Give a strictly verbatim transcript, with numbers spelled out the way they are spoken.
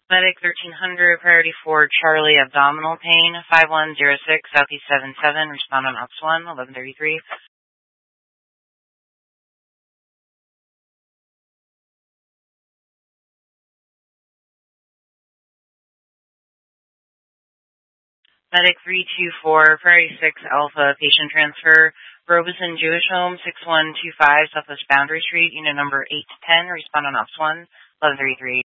Medic thirteen hundred, priority for Charlie, abdominal pain, five one zero six, Southeast seven seven, respond on Ops one, eleven thirty-three. Medic three two four, priority six, Alpha, patient transfer, Robeson Jewish Home, six one two five, Southwest Boundary Street, unit number eight ten, respond on Ops one, eleven thirty-three.